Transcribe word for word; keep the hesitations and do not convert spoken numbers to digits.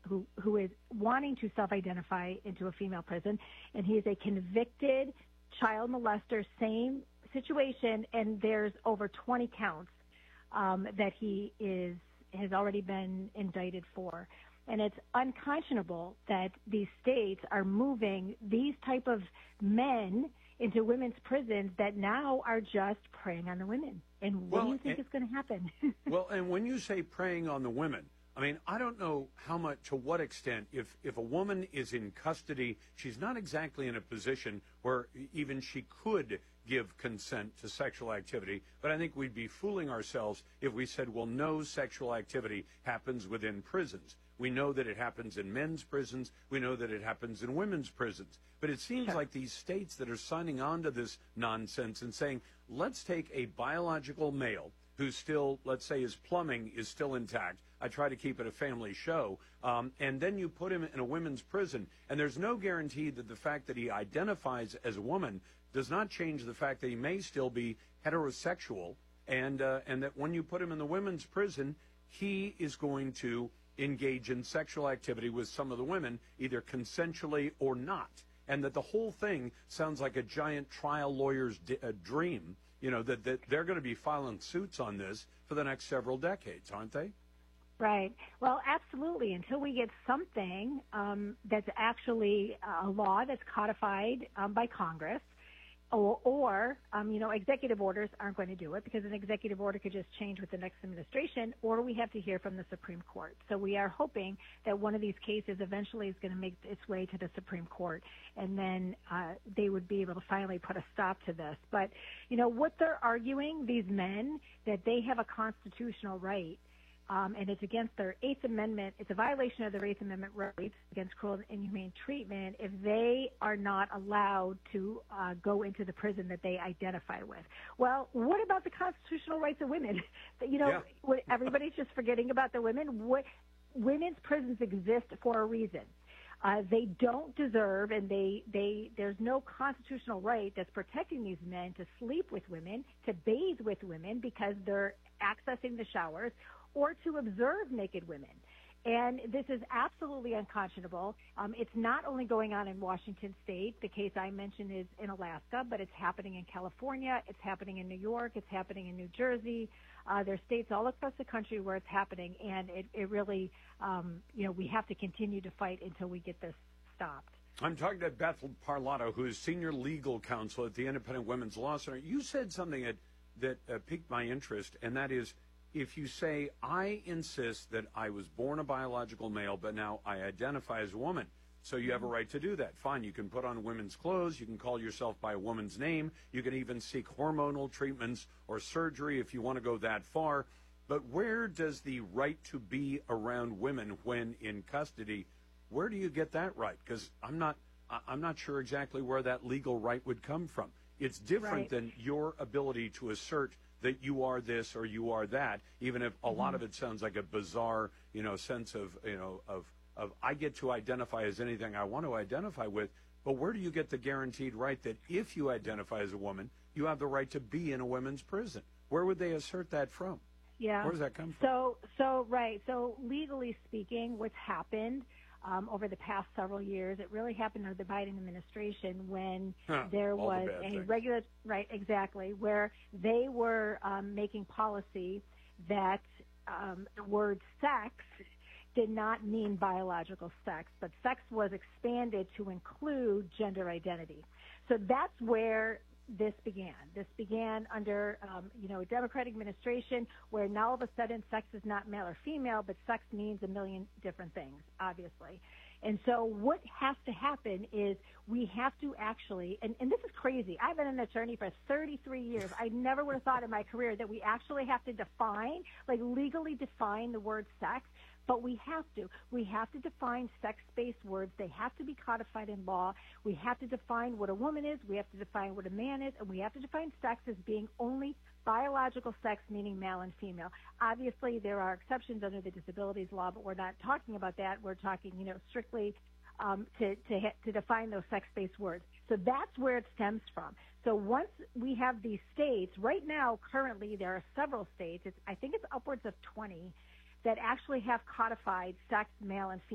who who is wanting to self-identify into a female prison, and he is a convicted child molester, same situation, and there's over twenty counts um, that he is has already been indicted for. And it's unconscionable that these states are moving these type of men into women's prisons that now are just preying on the women. And what well, do you think and, is going to happen? Well, and when you say preying on the women, I mean, I don't know how much, to what extent, if, if a woman is in custody, she's not exactly in a position where even she could give consent to sexual activity. But I think we'd be fooling ourselves if we said, well, no sexual activity happens within prisons. We know that it happens in men's prisons. We know that it happens in women's prisons. But it seems like these states that are signing on to this nonsense and saying, let's take a biological male who still, let's say, his plumbing is still intact. I try to keep it a family show. Um, and then you put him in a women's prison. And there's no guarantee that the fact that he identifies as a woman does not change the fact that he may still be heterosexual. And, uh, and that when you put him in the women's prison, he is going to engage in sexual activity with some of the women, either consensually or not. And that the whole thing sounds like a giant trial lawyer's d- a dream, you know, that, that they're going to be filing suits on this for the next several decades, aren't they? Right. Well, absolutely. Until we get something um, that's actually a law that's codified um, by Congress, or, or um, you know, executive orders aren't going to do it, because an executive order could just change with the next administration, or we have to hear from the Supreme Court. So we are hoping that one of these cases eventually is going to make its way to the Supreme Court, and then uh, they would be able to finally put a stop to this. But, you know, what they're arguing, these men, that they have a constitutional right, Um, and it's against their Eighth Amendment. It's a violation of their Eighth Amendment rights against cruel and inhumane treatment if they are not allowed to uh, go into the prison that they identify with. Well, what about the constitutional rights of women? You know, Yeah. what, everybody's just forgetting about the women. What, women's prisons exist for a reason. Uh, they don't deserve, and they, they, there's no constitutional right that's protecting these men to sleep with women, to bathe with women because they're accessing the showers, or to observe naked women. And this is absolutely unconscionable. Um, it's not only going on in Washington State. The case I mentioned is in Alaska, but it's happening in California. It's happening in New York. It's happening in New Jersey. Uh, there's states all across the country where it's happening, and it, it really, um, you know, we have to continue to fight until we get this stopped. I'm talking to Beth Parlato, who is senior legal counsel at the Independent Women's Law Center. You said something that, that uh, piqued my interest, and that is, if you say, I insist that I was born a biological male, but now I identify as a woman, so you have a right to do that. Fine, you can put on women's clothes, you can call yourself by a woman's name, you can even seek hormonal treatments or surgery if you want to go that far. But where does the right to be around women when in custody, where do you get that right? Because I'm not, I'm not sure exactly where that legal right would come from. It's different right. than your ability to assert that you are this or you are that, even if a mm-hmm. lot of it sounds like a bizarre, you know, sense of, you know, of, of I get to identify as anything I want to identify with. But where do you get the guaranteed right that if you identify as a woman, you have the right to be in a women's prison? Where would they assert that from? Yeah. Where does that come from? So, so right. So legally speaking, what's happened Um, over the past several years, it really happened under the Biden administration when huh, there was the a things. regular, right, exactly, where they were um, making policy that um, the word sex did not mean biological sex, but sex was expanded to include gender identity. So that's where this began. This began under, um, you know, a Democratic administration where now all of a sudden sex is not male or female, but sex means a million different things, obviously. And so what has to happen is we have to actually, and, and this is crazy. I've been an attorney for thirty-three years. I never would have thought in my career that we actually have to define, like legally define the word sex. But we have to. We have to define sex-based words. They have to be codified in law. We have to define what a woman is. We have to define what a man is. And we have to define sex as being only biological sex, meaning male and female. Obviously, there are exceptions under the disabilities law, but we're not talking about that. We're talking, you know, strictly um, to, to, to define those sex-based words. So that's where it stems from. So once we have these states, right now, currently, there are several states. It's, I think it's upwards of twenty that actually have codified sex, male and female.